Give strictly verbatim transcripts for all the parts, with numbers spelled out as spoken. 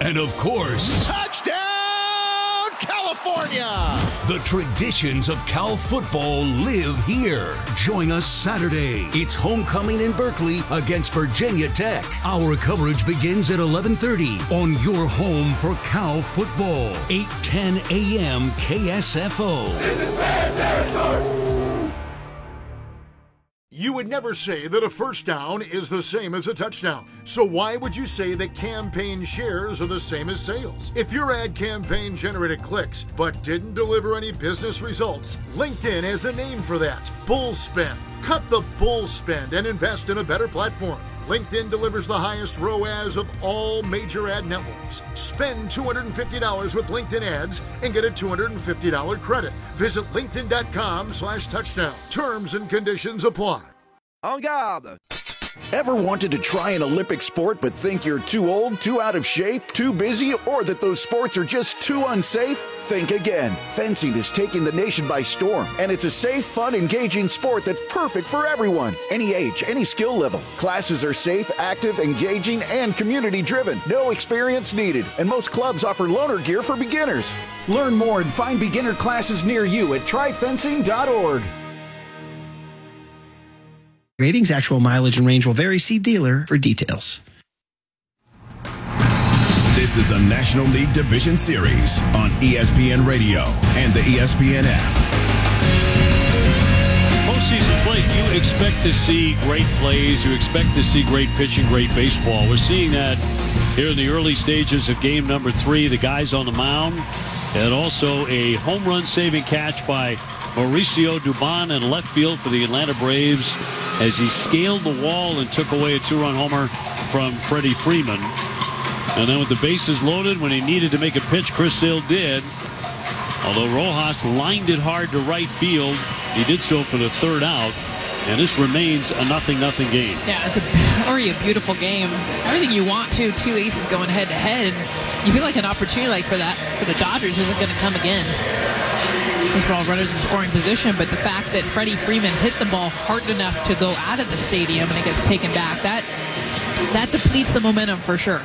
And of course, touchdown, California! The traditions of Cal football live here. Join us Saturday. It's homecoming in Berkeley against Virginia Tech. Our coverage begins at eleven thirty on your home for Cal football. eight ten a.m. K S F O. This is bad territory. You would never say that a first down is the same as a touchdown. So why would you say that campaign shares are the same as sales? If your ad campaign generated clicks but didn't deliver any business results, LinkedIn has a name for that. Bull spend. Cut the bull spend and invest in a better platform. LinkedIn delivers the highest R O A S of all major ad networks. Spend two hundred fifty dollars with LinkedIn ads and get a two hundred fifty dollars credit. Visit linkedin.com slash touchdown. Terms and conditions apply. En garde. Ever wanted to try an Olympic sport but think you're too old, too out of shape, too busy, or that those sports are just too unsafe? Think again. Fencing is taking the nation by storm, and it's a safe, fun, engaging sport that's perfect for everyone. Any age, any skill level. Classes are safe, active, engaging, and community-driven. No experience needed, and most clubs offer loaner gear for beginners. Learn more and find beginner classes near you at try fencing dot org. Ratings, actual mileage, and range will vary. See dealer for details. This is the National League Division Series on E S P N Radio and the E S P N app. Postseason play, you expect to see great plays. You expect to see great pitching, great baseball. We're seeing that here in the early stages of game number three. The guys on the mound, and also a home run saving catch by Mauricio Dubon in left field for the Atlanta Braves as he scaled the wall and took away a two-run homer from Freddie Freeman. And then with the bases loaded, when he needed to make a pitch, Chris Sale did. Although Rojas lined it hard to right field, he did so for the third out. And this remains a nothing nothing game. Yeah, it's a, already a beautiful game. Everything you want to, two aces going head to head. You feel like an opportunity like for that for the Dodgers isn't going to come again. First of all, runners in scoring position, but the fact that Freddie Freeman hit the ball hard enough to go out of the stadium and it gets taken back, that that depletes the momentum for sure.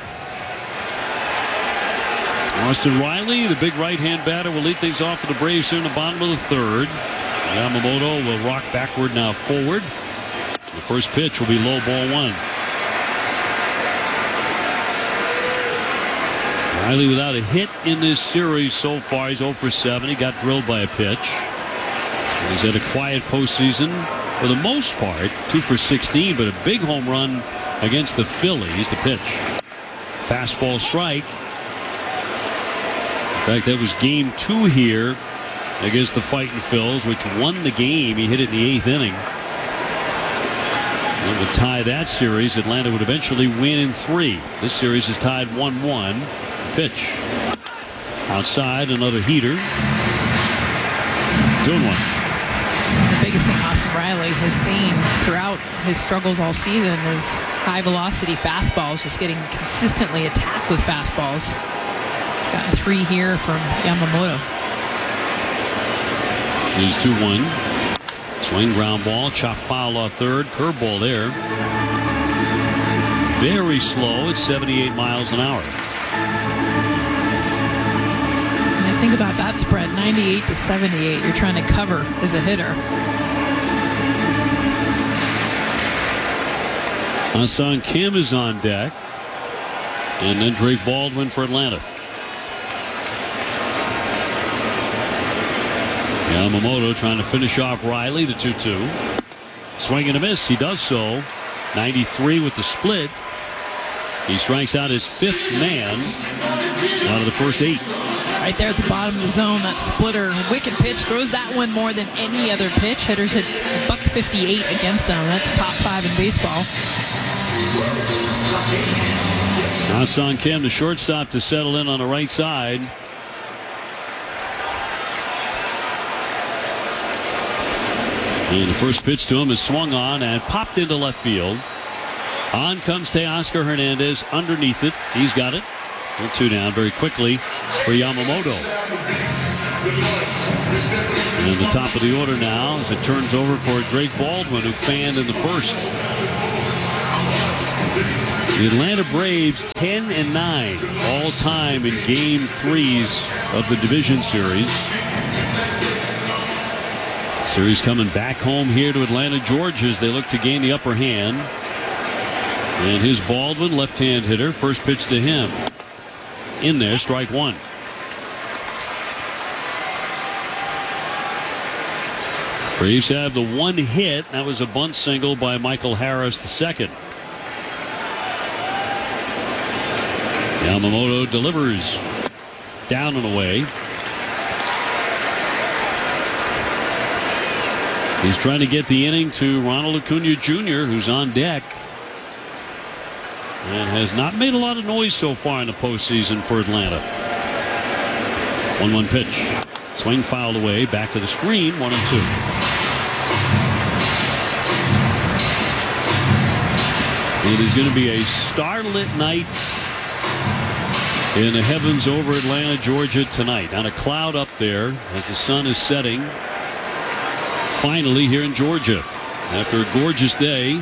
Austin Riley, the big right-hand batter, will lead things off for the Braves here in the bottom of the third. Yamamoto will rock backward, now forward. The first pitch will be low, ball one. Riley without a hit in this series so far. He's oh for seven. He got drilled by a pitch. He's had a quiet postseason for the most part. two for sixteen, but a big home run against the Phillies. The pitch. Fastball strike. In fact, that was game two here against the Fightin' Phils, which won the game. He hit it in the eighth inning. And would tie that series. Atlanta would eventually win in three. This series is tied one one. Pitch. Outside, another heater. Doing one. The biggest thing Austin Riley has seen throughout his struggles all season is high velocity fastballs, just getting consistently attacked with fastballs. He's got a three here from Yamamoto. Here's two one. Swing, ground ball, chop foul off third, curveball there. Very slow at seventy-eight miles an hour. Think about that spread, ninety-eight to seventy-eight. You're trying to cover as a hitter. Ha-Seong Kim is on deck. And then Drake Baldwin for Atlanta. Yamamoto trying to finish off Riley, the two two. Swing and a miss. He does so. ninety-three with the split. He strikes out his fifth man out of the first eight. Right there at the bottom of the zone, that splitter, wicked pitch, throws that one more than any other pitch. Hitters hit buck fifty-eight against him. That's top five in baseball. Ha-Seong Kim, the shortstop, to settle in on the right side. And the first pitch to him is swung on and popped into left field. On comes Teoscar Hernandez underneath it. He's got it. And two down very quickly for Yamamoto. And the top of the order now as it turns over for Drake Baldwin, who fanned in the first. The Atlanta Braves ten and nine all time in game threes of the division series. Series coming back home here to Atlanta, Georgia, as they look to gain the upper hand. And here's Baldwin, left-hand hitter. First pitch to him. In there, strike one. Braves have the one hit. That was a bunt single by Michael Harris the second. Yamamoto delivers down and away. He's trying to get the inning to Ronald Acuna Junior, who's on deck and has not made a lot of noise so far in the postseason for Atlanta. one one pitch. Swing fouled away. Back to the screen. one and two. It is going to be a starlit night in the heavens over Atlanta, Georgia tonight. Not a cloud up there as the sun is setting. Finally here in Georgia after a gorgeous day.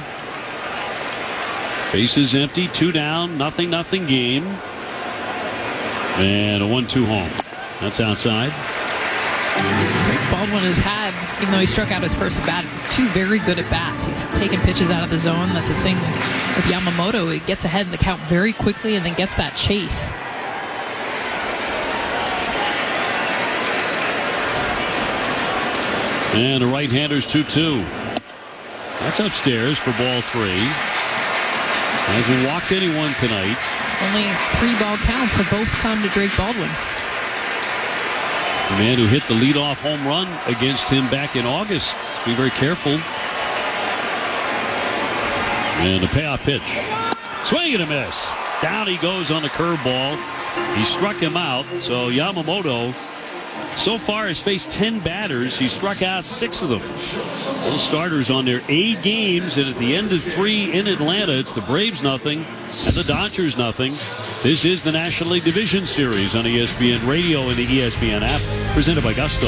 Bases empty, two down, nothing, nothing game. And a one two home. That's outside. Baldwin has had, even though he struck out his first at bat, two very good at bats. He's taken pitches out of the zone. That's the thing with Yamamoto. He gets ahead in the count very quickly and then gets that chase. And the right-hander's two two. That's upstairs for ball three. Hasn't walked anyone tonight. Only three ball counts have both come to Drake Baldwin. The man who hit the leadoff home run against him back in August. Be very careful. And the payoff pitch. Swing and a miss. Down he goes on the curveball. He struck him out. So Yamamoto so far has faced ten batters. He struck out six of them. Those starters on their eight games, and at the end of three in Atlanta, it's the Braves nothing and the Dodgers nothing. This is the National League Division Series on E S P N Radio and the E S P N app, presented by Gusto.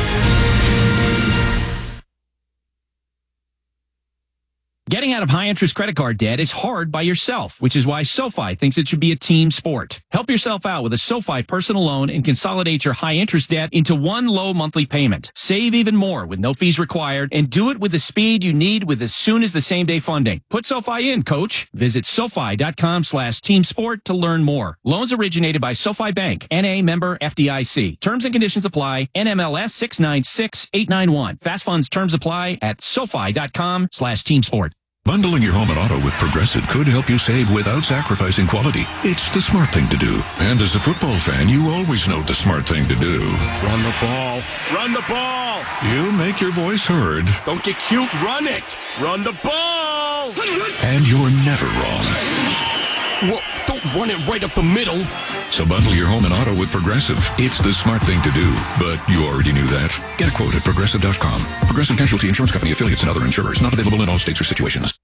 Getting out of high-interest credit card debt is hard by yourself, which is why SoFi thinks it should be a team sport. Help yourself out with a SoFi personal loan and consolidate your high-interest debt into one low monthly payment. Save even more with no fees required, and do it with the speed you need with as soon as the same-day funding. Put SoFi in, coach. Visit SoFi.com slash team sport to learn more. Loans originated by SoFi Bank, N A member F D I C. Terms and conditions apply. N M L S six nine six eight nine one. Fast funds terms apply at SoFi.com slash team sport. Bundling your home and auto with Progressive could help you save without sacrificing quality. It's the smart thing to do. And as a football fan, you always know the smart thing to do. Run the ball. Run the ball. You make your voice heard. Don't get cute. Run it. Run the ball. And you're never wrong. Well, don't run it right up the middle. So bundle your home and auto with Progressive. It's the smart thing to do, but you already knew that. Get a quote at Progressive dot com. Progressive Casualty Insurance Company, affiliates, and other insurers. Not available in all states or situations.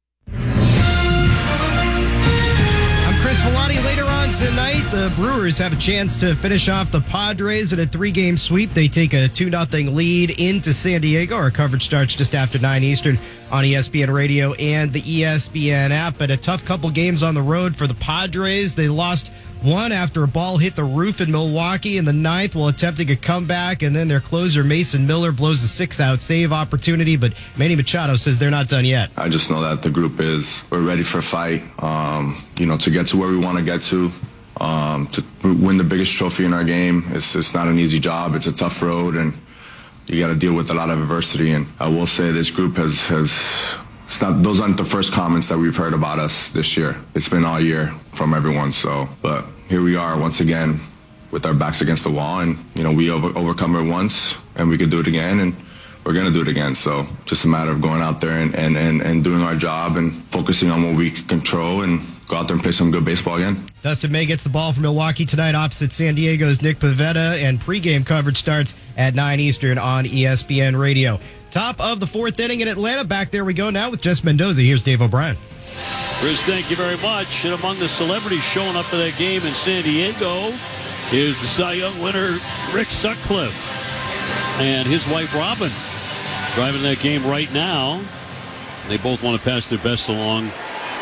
I'm Chris Villani. Later on tonight, the Brewers have a chance to finish off the Padres in a three-game sweep. They take a two nothing lead into San Diego. Our coverage starts just after nine Eastern on E S P N Radio and the E S P N app. But a tough couple games on the road for the Padres. They lost one after a ball hit the roof in Milwaukee in the ninth while attempting a comeback, and then their closer Mason Miller blows a six-out save opportunity, but Manny Machado says they're not done yet. I just know that the group is, we're ready for a fight, um, you know, to get to where we want to get to, um, to win the biggest trophy in our game. It's, it's not an easy job. It's a tough road, and you got to deal with a lot of adversity, and I will say this group has, has It's not, those aren't the first comments that we've heard about us this year. It's been all year from everyone. So, but here we are once again with our backs against the wall, and you know we over, overcome it once, and we could do it again, and we're gonna do it again. So, just a matter of going out there and and and, and doing our job and focusing on what we can control and go out there and play some good baseball again. Dustin May gets the ball from Milwaukee tonight opposite San Diego's Nick Pivetta, and pregame coverage starts at nine Eastern on E S P N Radio. Top of the fourth inning in Atlanta. Back there we go now with Jess Mendoza. Here's Dave O'Brien. Chris, thank you very much. And among the celebrities showing up for that game in San Diego is the Cy Young winner, Rick Sutcliffe, and his wife, Robin, driving that game right now. They both want to pass their best along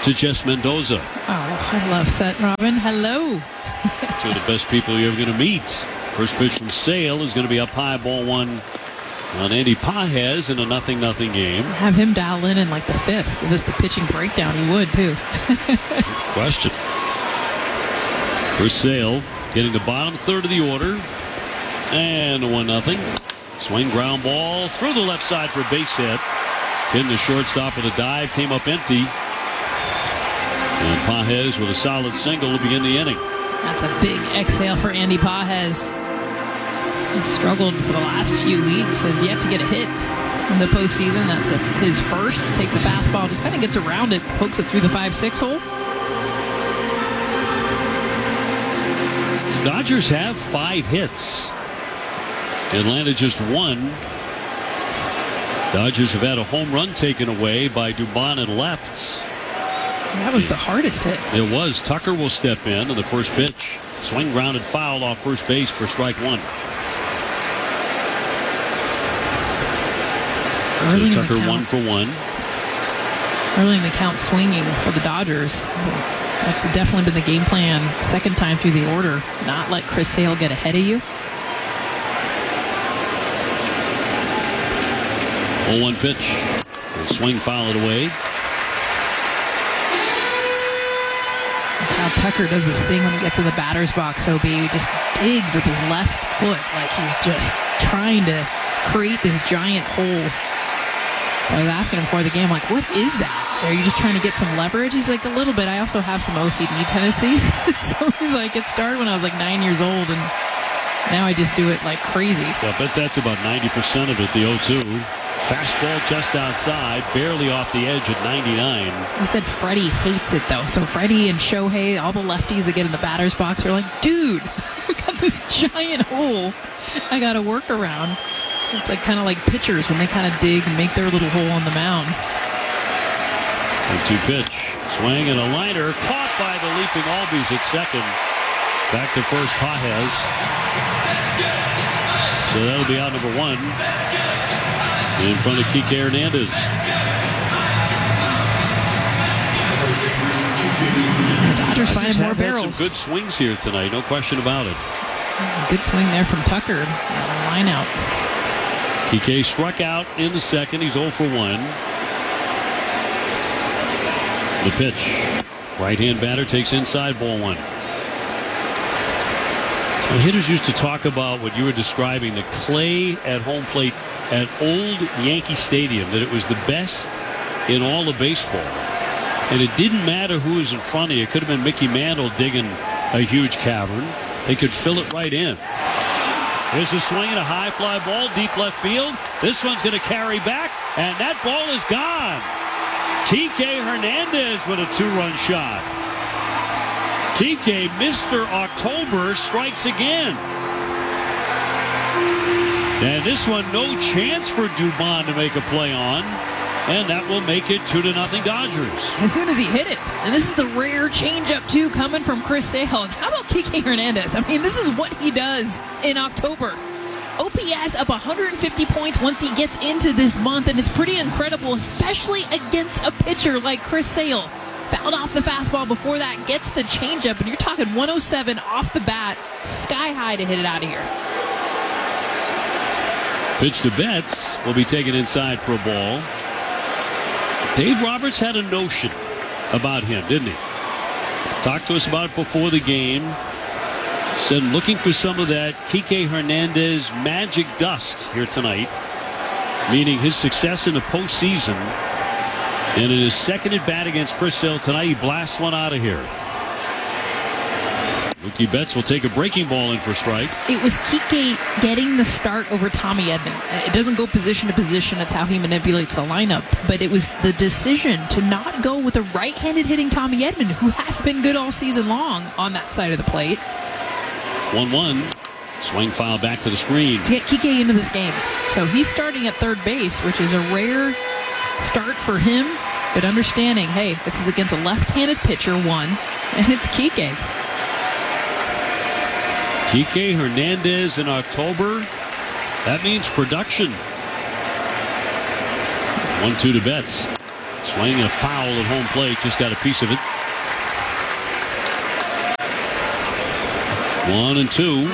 to Jess Mendoza. Oh, I love Set Robin. Hello. Two of the best people you're ever going to meet. First pitch from Sale is going to be up high, ball one on Andy Pages in a nothing nothing game. Have him dial in in like the fifth. Give us the pitching breakdown. He would too. Question. Chris Sale getting the bottom third of the order. And one nothing. Swing ground ball through the left side for a base hit. Hitting the shortstop with a dive. Came up empty. And Pages with a solid single to begin the inning. That's a big exhale for Andy Pages. He struggled for the last few weeks. Has yet to get a hit in the postseason. That's a, his first. Takes a fastball, just kind of gets around it, pokes it through the five six hole. The Dodgers have five hits. Atlanta just one. Dodgers have had a home run taken away by Dubon at left. That was the hardest hit. It was. Tucker will step in on the first pitch. Swing grounded foul off first base for strike one. Early so Tucker one for one. Early in the count swinging for the Dodgers. That's definitely been the game plan. Second time through the order. Not let Chris Sale get ahead of you. oh one pitch. The swing foul it away. How Tucker does this thing when he gets to the batter's box, O B. He just digs with his left foot like he's just trying to create this giant hole. So I was asking him before the game, like, what is that? Are you just trying to get some leverage? He's like, a little bit. I also have some O C D tendencies. So he's like, it started when I was like nine years old, and now I just do it like crazy. Yeah, I bet that's about ninety percent of it, the oh two. Fastball just outside, barely off the edge at ninety-nine. He said Freddie hates it, though. So Freddie and Shohei, all the lefties that get in the batter's box, are like, dude, I got this giant hole I got to work around. It's like kind of like pitchers when they kind of dig and make their little hole on the mound. one two pitch. Swing and a liner. Caught by the leaping Albies at second. Back to first, Pages. So that'll be out number one. In front of Kike Hernandez. Dodgers finding more barrels. Had some good swings here tonight, no question about it. Good swing there from Tucker. Line out. Kike struck out in the second. He's oh for one. The pitch. Right-hand batter takes inside, ball one. Well, hitters used to talk about what you were describing, the clay at home plate at old Yankee Stadium, that it was the best in all of baseball. And it didn't matter who was in front of you. It could have been Mickey Mantle digging a huge cavern. They could fill it right in. Here's a swing and a high fly ball, deep left field. This one's going to carry back, and that ball is gone. Kike Hernandez with a two-run shot. Kike, Mister October, strikes again. And this one, no chance for Dubon to make a play on. And that will make it two to nothing Dodgers. As soon as he hit it. And this is the rare changeup, too, coming from Chris Sale. And how about Kike Hernandez? I mean, this is what he does in October. O P S up one hundred fifty points once he gets into this month. And it's pretty incredible, especially against a pitcher like Chris Sale. Fouled off the fastball before that, gets the changeup. And you're talking one oh seven off the bat. Sky high to hit it out of here. Pitch to Betts will be taken inside for a ball. Dave Roberts had a notion about him, didn't he? Talked to us about it before the game. Said looking for some of that Kike Hernandez magic dust here tonight. Meaning his success in the postseason. And in his second at bat against Chris Sale tonight, he blasts one out of here. Mookie Betts will take a breaking ball in for strike. It was Kike getting the start over Tommy Edman. It doesn't go position to position. That's how he manipulates the lineup. But it was the decision to not go with a right-handed hitting Tommy Edman, who has been good all season long on that side of the plate. one one. Swing foul back to the screen. To get Kike into this game. So he's starting at third base, which is a rare start for him. But understanding, hey, this is against a left-handed pitcher, one, and it's Kike. Kike Hernandez in October. That means production. one two to Betts. Swinging a foul at home plate. Just got a piece of it. One and two.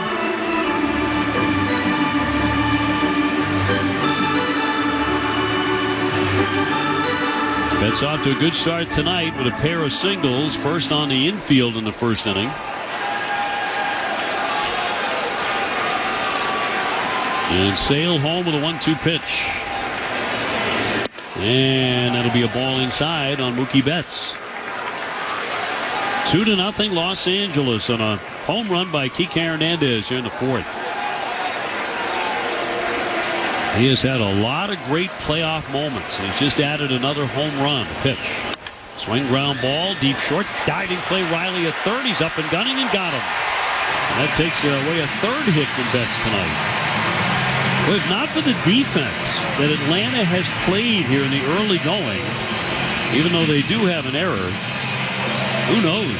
Betts off to a good start tonight with a pair of singles. First on the infield in the first inning. And Sale home with a one two pitch. And that'll be a ball inside on Mookie Betts. Two to nothing Los Angeles on a home run by Kike Hernandez here in the fourth. He has had a lot of great playoff moments. He's just added another home run. Pitch. Swing ground ball, deep short, diving play. Riley at third. He's up and gunning and got him. And that takes away a third hit from Betts tonight. Well, if not for the defense that Atlanta has played here in the early going, even though they do have an error, who knows?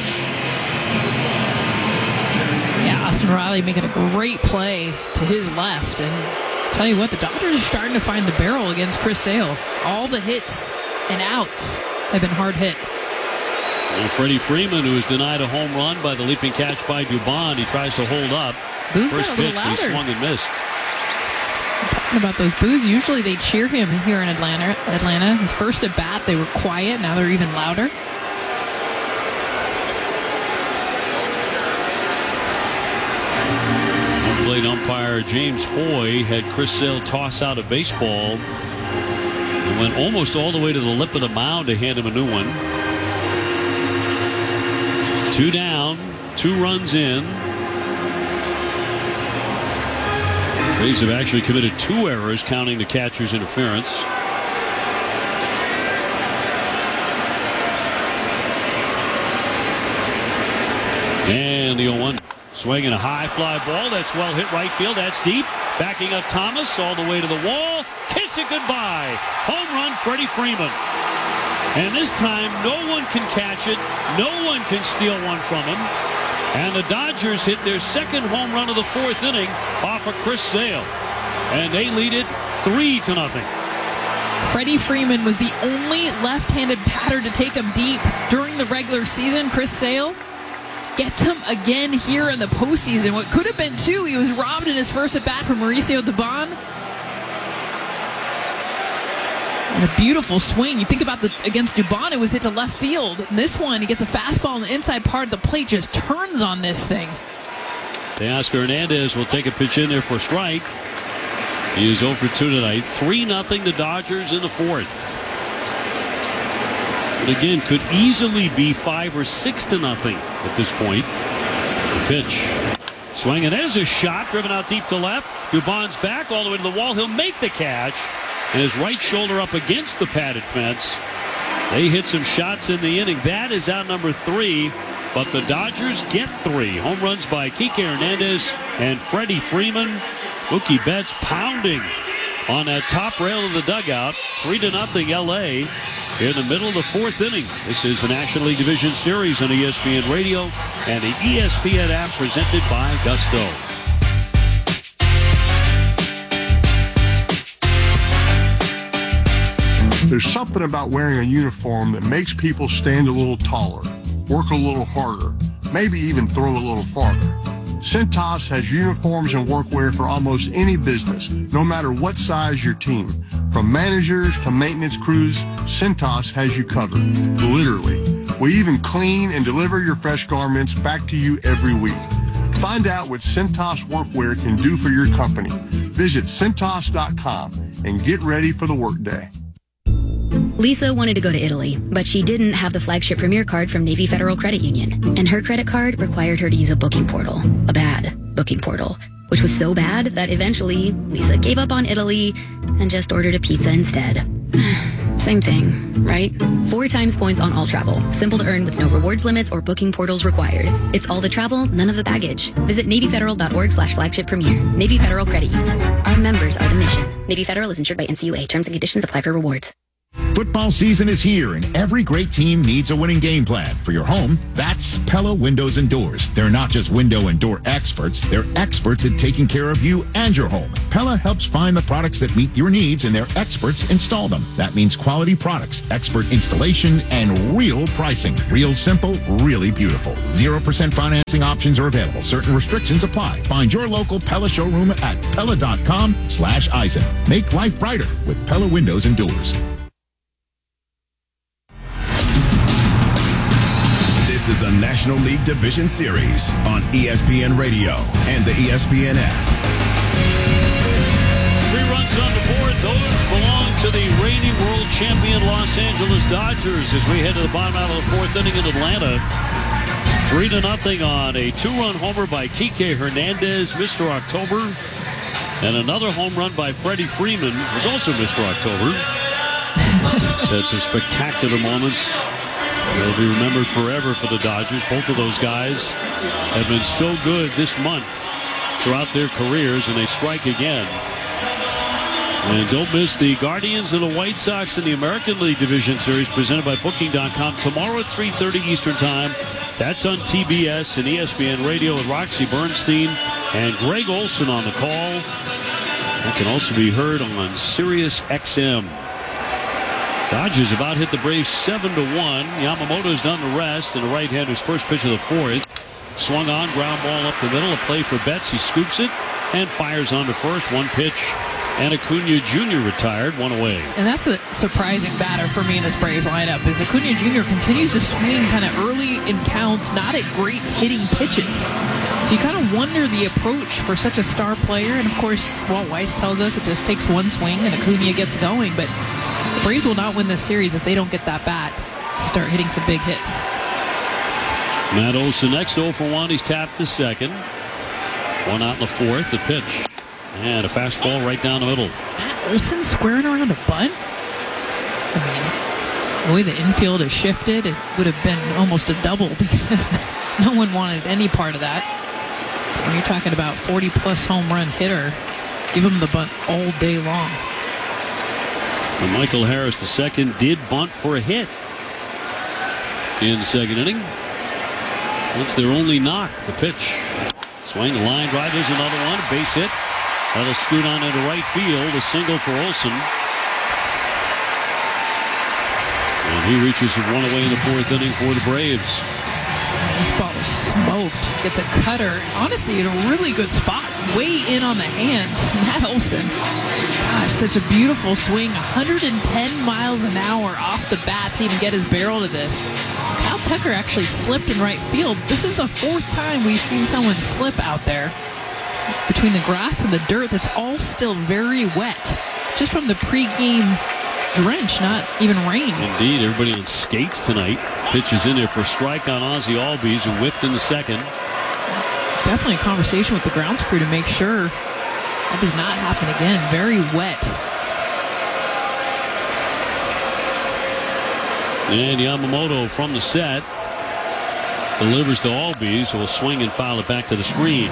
Yeah, Austin Riley making a great play to his left. And tell you what, the Dodgers are starting to find the barrel against Chris Sale. All the hits and outs have been hard hit. And Freddie Freeman, who was denied a home run by the leaping catch by Dubon, he tries to hold up. Boo's First got a little pitch, louder. he swung and missed. Talking about those boos, usually they cheer him here in Atlanta. Atlanta, his first at bat, they were quiet. Now they're even louder. Plate umpire James Hoy had Chris Sale toss out a baseball and went almost all the way to the lip of the mound to hand him a new one. Two down, two runs in. Braves have actually committed two errors, counting the catcher's interference. And the oh one. Swinging a high fly ball. That's well hit right field. That's deep. Backing up Thomas all the way to the wall. Kiss it goodbye. Home run, Freddie Freeman. And this time, no one can catch it. No one can steal one from him. And the Dodgers hit their second home run of the fourth inning off of Chris Sale. And they lead it three to nothing. Freddie Freeman was the only left-handed batter to take him deep during the regular season. Chris Sale gets him again here in the postseason. What could have been two. He was robbed in his first at bat from Mauricio Dubon. And a beautiful swing. You think about the against Dubon, it was hit to left field. And this one, he gets a fastball on the inside part of the plate, just turns on this thing. Teoscar Hernandez will take a pitch in there for a strike. He is oh for two tonight. three nothing the Dodgers in the fourth. And again, could easily be five or six to nothing at this point. The pitch. Swing, and there's a shot driven out deep to left. Dubon's back all the way to the wall. He'll make the catch. And his right shoulder up against the padded fence. They hit some shots in the inning. That is out number three. But the Dodgers get three. Home runs by Kike Hernandez and Freddie Freeman. Mookie Betts pounding on that top rail of the dugout. Three to nothing L A in the middle of the fourth inning. This is the National League Division Series on E S P N Radio and the E S P N app presented by Gusto. There's something about wearing a uniform that makes people stand a little taller, work a little harder, maybe even throw a little farther. Cintas has uniforms and workwear for almost any business, no matter what size your team. From managers to maintenance crews, Cintas has you covered, literally. We even clean and deliver your fresh garments back to you every week. Find out what Cintas workwear can do for your company. Visit Cintas dot com and get ready for the workday. Lisa wanted to go to Italy, but she didn't have the flagship Premier card from Navy Federal Credit Union, and her credit card required her to use a booking portal, a bad booking portal, which was so bad that eventually Lisa gave up on Italy and just ordered a pizza instead. Same thing, right? Four times points on all travel. Simple to earn with no rewards limits or booking portals required. It's all the travel, none of the baggage. Visit Navy Federal dot org slash flagship premier. Navy Federal Credit Union. Our members are the mission. Navy Federal is insured by N C U A. Terms and conditions apply for rewards. Football season is here, and every great team needs a winning game plan. For your home, that's Pella Windows and Doors. They're not just window and door experts. They're experts at taking care of you and your home. Pella helps find the products that meet your needs, and their experts install them. That means quality products, expert installation, and real pricing. Real simple, really beautiful. zero percent financing options are available. Certain restrictions apply. Find your local Pella showroom at Pella.com slash Eisen. Make life brighter with Pella Windows and Doors. This is the National League Division Series on E S P N Radio and the E S P N app. Three runs on the board. Those belong to the reigning world champion Los Angeles Dodgers as we head to the bottom out of the fourth inning in Atlanta. Three to nothing on a two-run homer by Kike Hernandez, Mister October. And another home run by Freddie Freeman, who's also Mister October. He's had some spectacular moments. They'll be remembered forever for the Dodgers. Both of those guys have been so good this month throughout their careers, and they strike again. And don't miss the Guardians and the White Sox in the American League Division Series presented by Booking dot com tomorrow at three thirty Eastern Time. That's on T B S and E S P N Radio with Roxy Bernstein and Greg Olson on the call. That can also be heard on Sirius X M. Dodgers about hit the Braves seven to one. Yamamoto's done the rest, and the right-hander's first pitch of the fourth. Swung on, ground ball up the middle. A play for Betts. He scoops it and fires on to first. One pitch, and Acuna Junior retired, one away. And that's a surprising batter for me in this Braves lineup, is Acuna Junior continues to swing kind of early in counts, not at great hitting pitches. So you kind of wonder the approach for such a star player. And, of course, Walt Weiss tells us it just takes one swing and Acuna gets going. But the Braves will not win this series if they don't get that bat to start hitting some big hits. Matt Olson next, oh for one. He's tapped to second. One out in the fourth. The pitch. And a fastball right down the middle. Matt Olson squaring around a bunt? I mean, the way the infield has shifted, it would have been almost a double because no one wanted any part of that. When you're talking about forty-plus home run hitter, give him the bunt all day long. And Michael Harris, the second, did bunt for a hit in the second inning. That's their only knock. The pitch. Swing, line drive. There's another one. Base hit. That'll scoot on into right field. A single for Olson. And he reaches it one away in the fourth inning for the Braves. This ball is smoked. Gets a cutter. Honestly, in a really good spot. Way in on the hands. Matt Olson. Gosh, such a beautiful swing. one hundred ten miles an hour off the bat to even get his barrel to this. Kyle Tucker actually slipped in right field. This is the fourth time we've seen someone slip out there. Between the grass and the dirt, that's all still very wet. Just from the pregame drench, not even rain. Indeed, everybody on skates tonight. Pitch is in there for a strike on Ozzie Albies, who whiffed in the second. Definitely a conversation with the grounds crew to make sure that does not happen again. Very wet. And Yamamoto from the set delivers to Albies, who will swing and foul it back to the screen.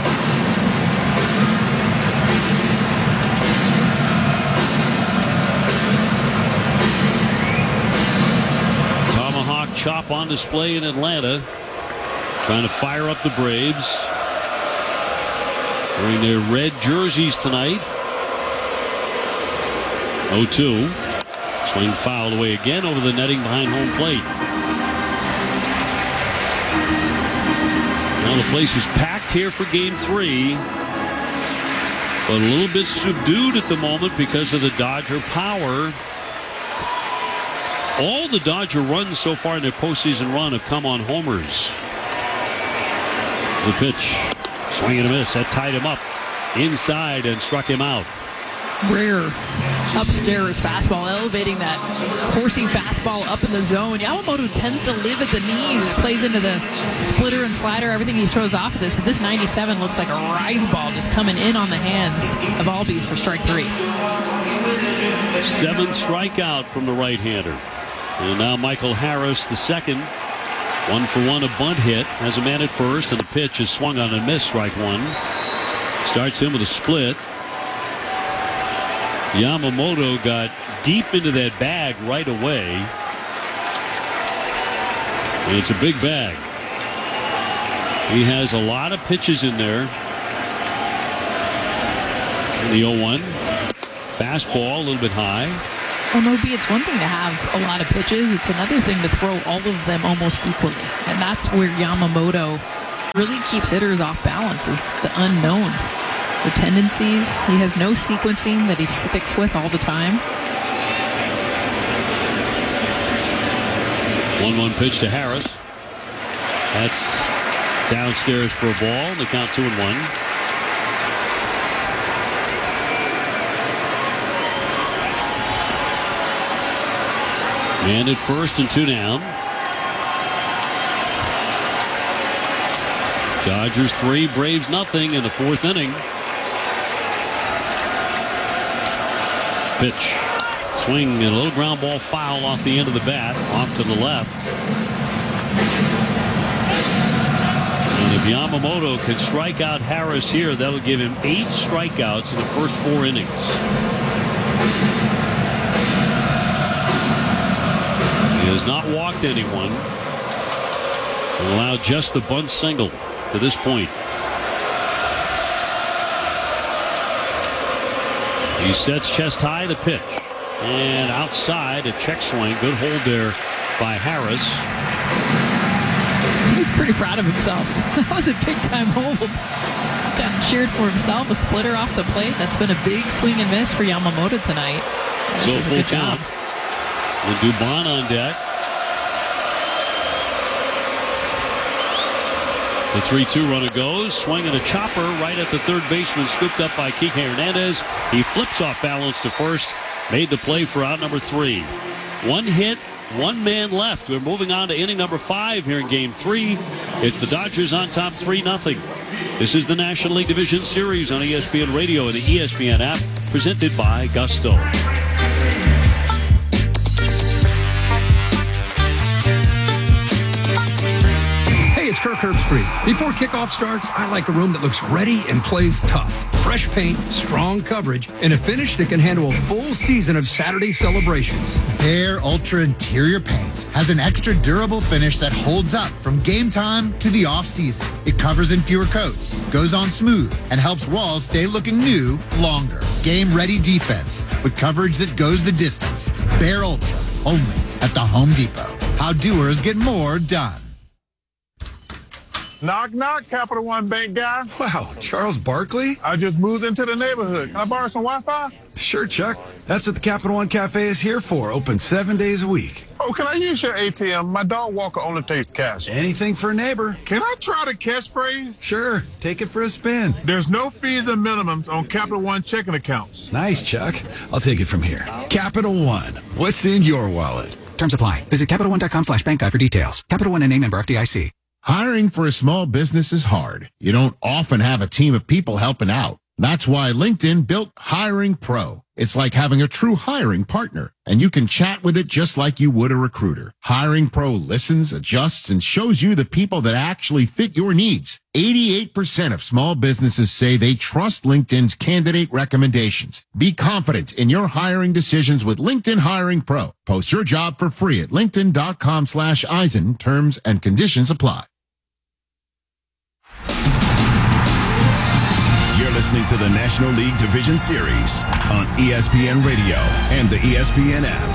Tomahawk chop on display in Atlanta. Trying to fire up the Braves. Wearing their red jerseys tonight. oh two. Swing fouled away again over the netting behind home plate. Now the place is packed here for game three. But a little bit subdued at the moment because of the Dodger power. All the Dodger runs so far in their postseason run have come on homers. The pitch. Swing and a miss. That tied him up inside and struck him out. Rare upstairs fastball, elevating that coursing fastball up in the zone. Yamamoto tends to live at the knees. It plays into the splitter and slider, everything he throws off of this. But this ninety-seven looks like a rise ball just coming in on the hands of Albies for strike three. Seventh strikeout from the right-hander. And now Michael Harris, the second. One for one, a bunt hit. Has a man at first, and the pitch is swung on and missed, strike one. Starts him with a split. Yamamoto got deep into that bag right away. And it's a big bag. He has a lot of pitches in there. In the oh one. Fastball a little bit high. Well, Moby, it's one thing to have a lot of pitches. It's another thing to throw all of them almost equally. And that's where Yamamoto really keeps hitters off balance, is the unknown. The tendencies. He has no sequencing that he sticks with all the time. one one pitch to Harris. That's downstairs for a ball. The count two and one. And at first and two down. Dodgers three, Braves nothing in the fourth inning. Pitch. Swing and a little ground ball foul off the end of the bat, off to the left. And if Yamamoto can strike out Harris here, that'll give him eight strikeouts in the first four innings. He has not walked anyone. And allowed just the bunt single to this point. He sets chest high, the pitch. And outside, a check swing. Good hold there by Harris. He was pretty proud of himself. That was a big-time hold. Got cheered for himself. A splitter off the plate. That's been a big swing and miss for Yamamoto tonight. So full count. And Dubon on deck. The three two runner goes. Swinging a chopper right at the third baseman. Scooped up by Kike Hernandez. He flips off balance to first. Made the play for out number three. One hit, one man left. We're moving on to inning number five here in game three. It's the Dodgers on top three nothing. This is the National League Division Series on E S P N Radio and the E S P N app, presented by Gusto. It's Kirk Herbstreit. Before kickoff starts, I like a room that looks ready and plays tough. Fresh paint, strong coverage, and a finish that can handle a full season of Saturday celebrations. Behr Ultra Interior Paint has an extra durable finish that holds up from game time to the off-season. It covers in fewer coats, goes on smooth, and helps walls stay looking new longer. Game-ready defense with coverage that goes the distance. Behr Ultra, only at the Home Depot. How doers get more done. Knock, knock, Capital One Bank guy. Wow, Charles Barkley? I just moved into the neighborhood. Can I borrow some Wi-Fi? Sure, Chuck. That's what the Capital One Cafe is here for. Open seven days a week. Oh, can I use your A T M? My dog Walker only takes cash. Anything for a neighbor. Can I try the catchphrase? Sure. Take it for a spin. There's no fees and minimums on Capital One checking accounts. Nice, Chuck. I'll take it from here. Capital One. What's in your wallet? Terms apply. Visit Capital One dot com slash bank guide for details. Capital One N A member F D I C. Hiring for a small business is hard. You don't often have a team of people helping out. That's why LinkedIn built Hiring Pro. It's like having a true hiring partner, and you can chat with it just like you would a recruiter. Hiring Pro listens, adjusts, and shows you the people that actually fit your needs. eighty-eight percent of small businesses say they trust LinkedIn's candidate recommendations. Be confident in your hiring decisions with LinkedIn Hiring Pro. Post your job for free at linkedin dot com slash Eisen. Terms and conditions apply. You're listening to the National League Division Series on E S P N Radio and the E S P N app.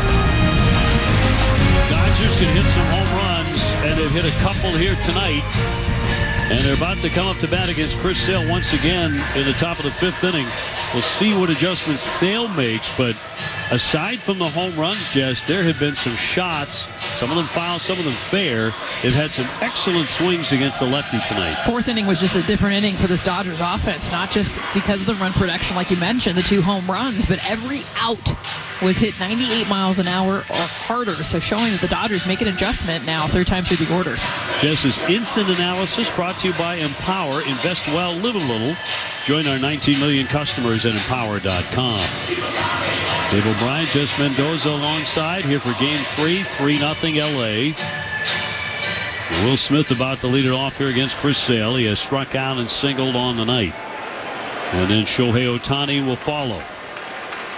Dodgers can hit some home runs, and they've hit a couple here tonight. And they're about to come up to bat against Chris Sale once again in the top of the fifth inning. We'll see what adjustments Sale makes, but aside from the home runs, Jess, there have been some shots, some of them foul, some of them fair. They've had some excellent swings against the lefty tonight. Fourth inning was just a different inning for this Dodgers offense, not just because of the run production, like you mentioned, the two home runs, but every out was hit ninety-eight miles an hour or harder, so showing that the Dodgers make an adjustment now, third time through the order. Jess's instant analysis brought to you by Empower. Invest well, live a little. Join our nineteen million customers at empower dot com. Dave O'Brien, Jess Mendoza alongside here for game three, three nothing L A. Will Smith about to lead it off here against Chris Sale. He has struck out and singled on the night. And then Shohei Ohtani will follow.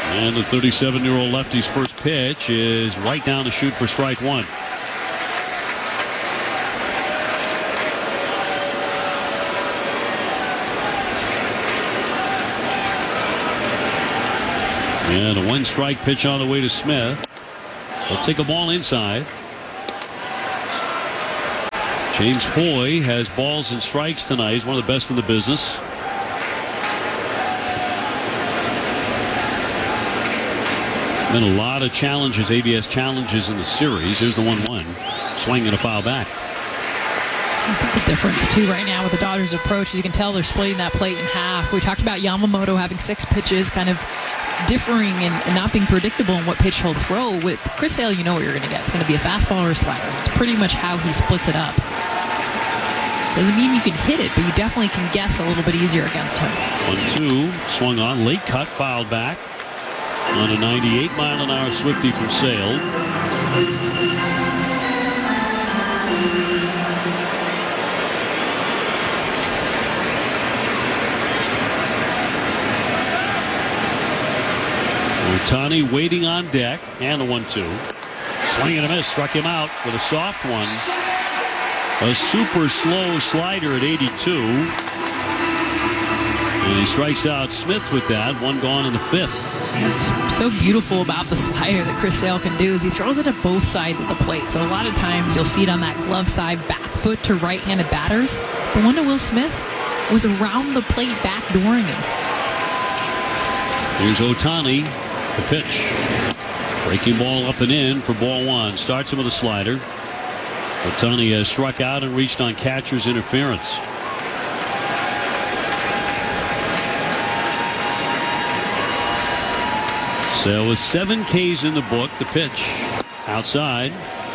And the thirty-seven-year-old lefty's first pitch is right down to shoot for strike one. And a one-strike pitch on the way to Smith. They'll take a ball inside. James Hoy has balls and strikes tonight. He's one of the best in the business. Been a lot of challenges, A B S challenges in the series. Here's the one one. Swing and a foul back. I think the difference, too, right now with the Dodgers' approach is you can tell they're splitting that plate in half. We talked about Yamamoto having six pitches, kind of differing and, and not being predictable in what pitch he'll throw. With Chris Sale, you know what you're going to get. It's going to be a fastball or a slider. It's pretty much how he splits it up. Doesn't mean you can hit it, but you definitely can guess a little bit easier against him. one two, swung on, late cut, fouled back. On a ninety-eight mile an hour Swifty from Sale. Ohtani waiting on deck, and a one two. Swing and a miss, struck him out with a soft one. A super slow slider at eighty-two. And he strikes out Smith with that. One gone in the fifth. What's so beautiful about the slider that Chris Sale can do is he throws it at both sides of the plate. So a lot of times you'll see it on that glove side back foot to right-handed batters. The one to Will Smith was around the plate backdooring him. Here's Ohtani. The pitch. Breaking ball up and in for ball one. Starts him with a slider. Ohtani has struck out and reached on catcher's interference. Sale with seven Ks in the book. The pitch outside.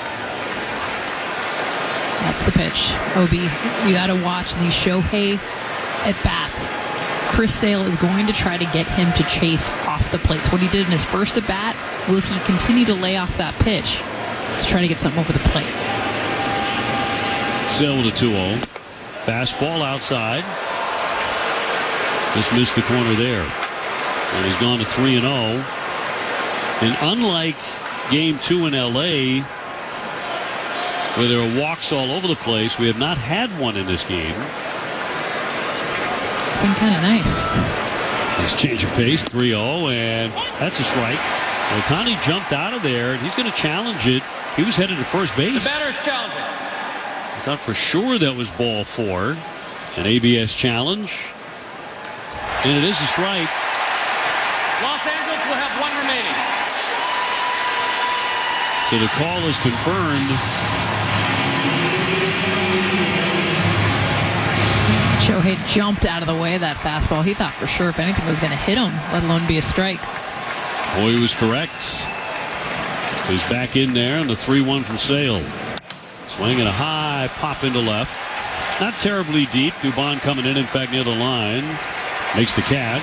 That's the pitch. Obi, you got to watch these Shohei at bats. Chris Sale is going to try to get him to chase off the plate. It's what he did in his first at bat. Will he continue to lay off that pitch to try to get something over the plate? Sale with a two oh. Fastball outside. Just missed the corner there. And he's gone to three and oh. And unlike game two in L A, where there are walks all over the place, we have not had one in this game. Been kind of nice. Nice change of pace, three oh, and that's a strike. Ohtani jumped out of there, and he's going to challenge it. He was headed to first base. The batter's challenging. I thought for sure that was ball four. An A B S challenge. And it is a strike. Los Angeles will have one remaining. So the call is confirmed. Shohei jumped out of the way of that fastball. He thought for sure if anything was going to hit him, let alone be a strike. Boy, he was correct. So he's back in there, and the three one from Sale. Swing and a high pop into left. Not terribly deep. Dubon coming in, in fact, near the line. Makes the catch.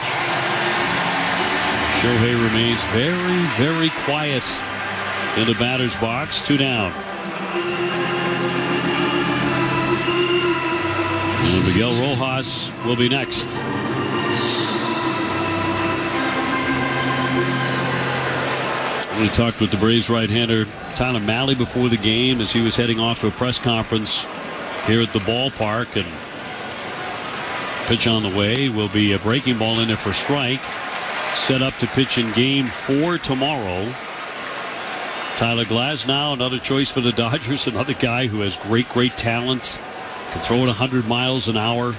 Shohei remains very, very quiet in the batter's box. Two down. And Miguel Rojas will be next. We talked with the Braves right-hander Tyler Mahle before the game as he was heading off to a press conference here at the ballpark. And pitch on the way will be a breaking ball in there for strike. Set up to pitch in game four tomorrow. Tyler Glasnow, another choice for the Dodgers, another guy who has great, great talent. Can throw it one hundred miles an hour.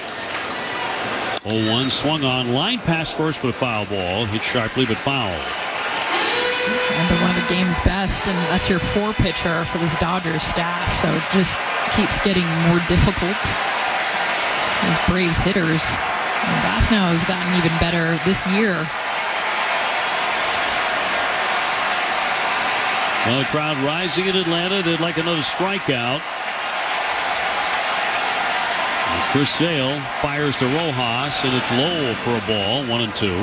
oh one swung on, line past first, but a foul ball. Hit sharply, but foul. And one of the game's best, and that's your four pitcher for this Dodgers staff. So it just keeps getting more difficult. Those Braves hitters. And Glasnow has gotten even better this year. Well, the crowd rising in Atlanta. They'd like another strikeout. And Chris Sale fires to Rojas, and it's low for a ball. One and two.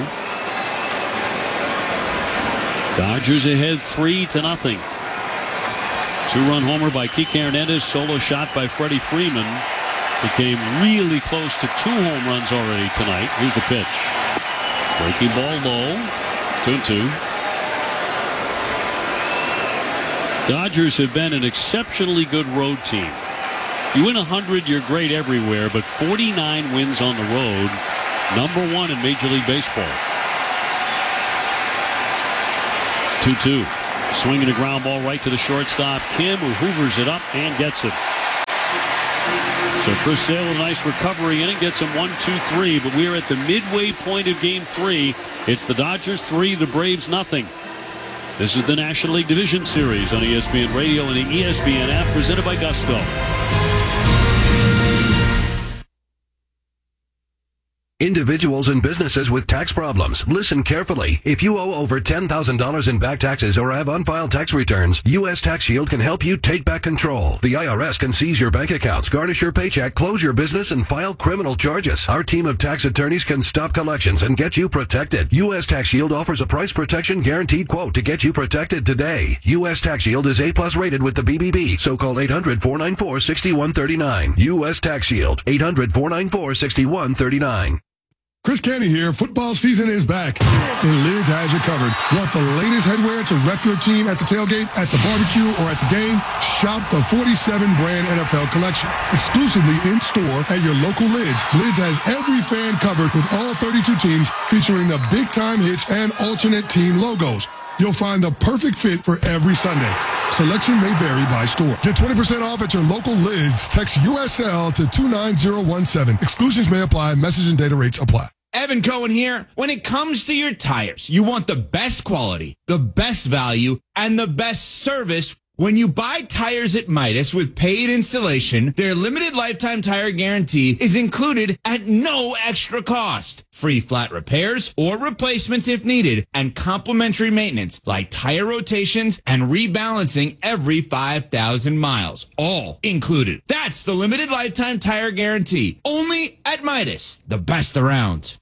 Dodgers ahead three to nothing. Two-run homer by Kike Hernandez. Solo shot by Freddie Freeman. Became really close to two home runs already tonight. Here's the pitch. Breaking ball low. Two and two. Dodgers have been an exceptionally good road team. You win one hundred, you're great everywhere, but forty-nine wins on the road, number one in Major League Baseball. two two. Swinging a ground ball right to the shortstop, Kim, who hoovers it up and gets it. So Chris Sale, a nice recovery inning, gets him one, two, three. But we are at the midway point of Game Three. It's the Dodgers three, the Braves nothing. This is the National League Division Series on E S P N Radio and the E S P N app, presented by Gusto. Individuals and businesses with tax problems, listen carefully. If you owe over ten thousand dollars in back taxes or have unfiled tax returns, U S Tax Shield can help you take back control. The I R S can seize your bank accounts, garnish your paycheck, close your business, and file criminal charges. Our team of tax attorneys can stop collections and get you protected. U S Tax Shield offers a price protection guaranteed quote to get you protected today. U S Tax Shield is A plus rated with the B B B, so call eight hundred, four nine four, six one three nine. U S Tax Shield, eight hundred, four nine four, six one three nine. Chris Canty here. Football season is back, and Lids has you covered. Want the latest headwear to rep your team at the tailgate, at the barbecue, or at the game? Shop the forty-seven brand N F L collection. Exclusively in-store at your local Lids. Lids has every fan covered with all thirty-two teams, featuring the big-time hits and alternate team logos. You'll find the perfect fit for every Sunday. Selection may vary by store. Get twenty percent off at your local Lids. Text U S L to two nine zero one seven. Exclusions may apply. Message and data rates apply. Evan Cohen here. When it comes to your tires, you want the best quality, the best value, and the best service. When you buy tires at Midas with paid installation, their limited lifetime tire guarantee is included at no extra cost. Free flat repairs or replacements if needed, and complimentary maintenance like tire rotations and rebalancing every five thousand miles. All included. That's the limited lifetime tire guarantee. Only at Midas, the best around.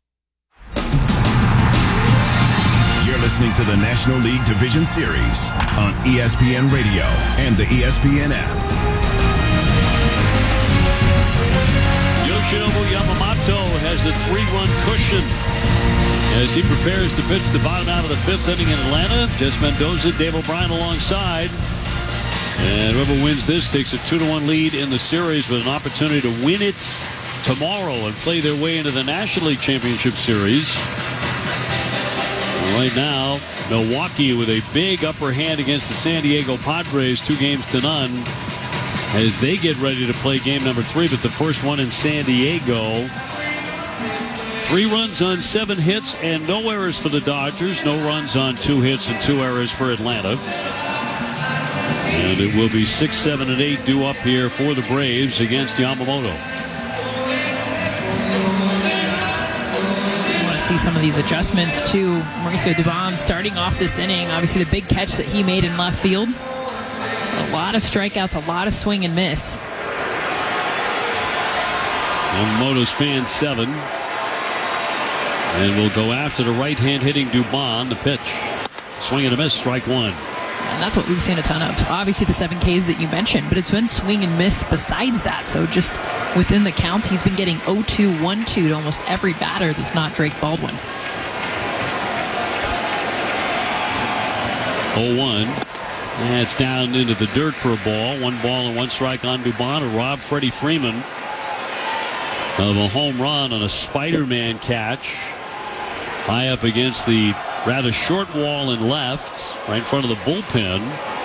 You're listening to the National League Division Series on E S P N Radio and the E S P N app. Yoshinobu Yamamoto has a three-run cushion as he prepares to pitch the bottom out of the fifth inning in Atlanta. Des Mendoza, Dave O'Brien alongside. And whoever wins this takes a two to one lead in the series with an opportunity to win it tomorrow and play their way into the National League Championship Series. Right now, Milwaukee with a big upper hand against the San Diego Padres, two games to none, as they get ready to play game number three, but the first one in San Diego. Three runs on seven hits and no errors for the Dodgers. No runs on two hits and two errors for Atlanta. And it will be six, seven, and eight due up here for the Braves against Yamamoto. See some of these adjustments too. Mauricio Dubon starting off this inning. Obviously the big catch that he made in left field. A lot of strikeouts, a lot of swing and miss. Yamamoto's fan seven. And we'll go after the right-hand hitting Dubon. The pitch. Swing and a miss, strike one. And that's what we've seen a ton of. Obviously the seven Ks that you mentioned, but it's been swing and miss besides that. So just within the counts, he's been getting oh two, one two to almost every batter that's not Drake Baldwin. oh one. And it's down into the dirt for a ball. One ball and one strike on Dubon to rob Freddie Freeman of a home run on a Spider-Man catch. High up against the rather short wall in left, right in front of the bullpen.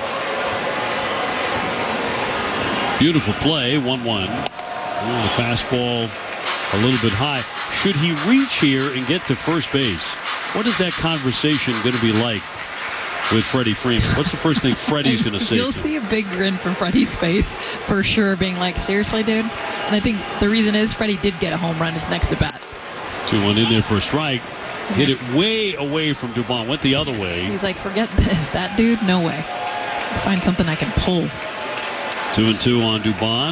Beautiful play, one one. Oh, the fastball a little bit high. Should he reach here and get to first base? What is that conversation going to be like with Freddie Freeman? What's the first thing Freddie's going to say? You'll see a big grin from Freddie's face for sure, being like, seriously, dude? And I think the reason is Freddie did get a home run his next at bat. two one in there for a strike. Hit it way away from Dubon. Went the other yes, way. He's like, forget this. That dude? No way. I'll find something I can pull. Two and two on Dubon.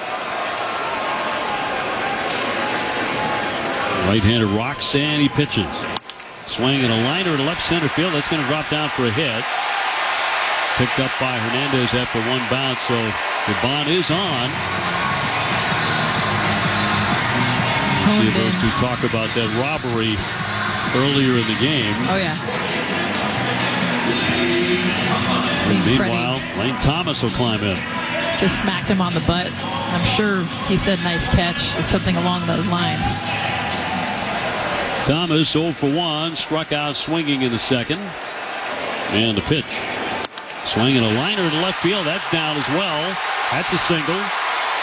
Right-hander Roxanne, he pitches. Swing and a liner to left center field. That's going to drop down for a hit. Picked up by Hernandez after one bounce. So Dubon is on. See those two talk about that robbery earlier in the game. Oh, yeah. Meanwhile, Lane Thomas will climb in. Just smacked him on the butt. I'm sure he said nice catch or something along those lines. Thomas oh for one, struck out swinging in the second. And the pitch. Swinging a liner to left field. That's down as well. That's a single.